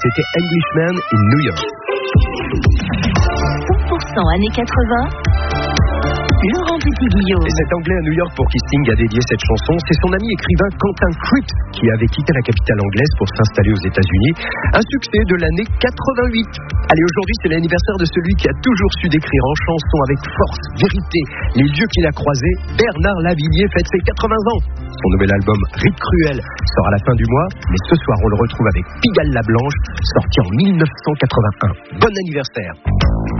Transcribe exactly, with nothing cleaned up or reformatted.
c'était Englishman in New York. cent pour cent années quatre-vingts, Laurent Petit-Guillaume. Et cet Anglais à New York pour qui Sting a dédié cette chanson, c'est son ami écrivain Quentin Cripps qui avait quitté la capitale anglaise pour s'installer aux États-Unis. Un succès de l'année quatre-vingt-huit. Allez, aujourd'hui, c'est l'anniversaire de celui qui a toujours su décrire en chanson avec force, vérité, les lieux qu'il a croisés. Bernard Lavilliers fête ses quatre-vingts ans. Son nouvel album Rite Cruel sort à la fin du mois, mais ce soir, on le retrouve avec Pigalle la Blanche, sorti en mille neuf cent quatre-vingt-un. Bon anniversaire.